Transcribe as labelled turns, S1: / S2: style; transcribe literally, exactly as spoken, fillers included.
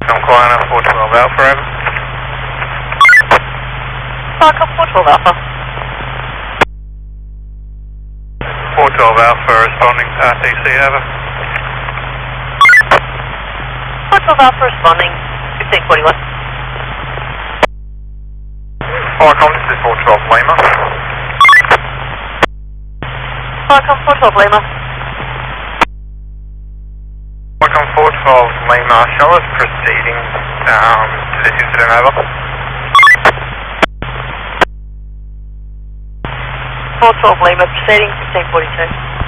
S1: Tom Kleiner, four twelve Alpha, over.
S2: Falcon four twelve Alpha.
S1: four twelve Alpha responding to R T C, over.
S2: four twelve Alpha responding, fifteen forty-one.
S1: Falcon, this is four twelve Lima.
S2: Falcon four twelve Lima.
S1: Falcon four twelve Lima, show us proceeding um, to this incident, over.
S2: four twelve Lima, proceeding fifteen forty-two.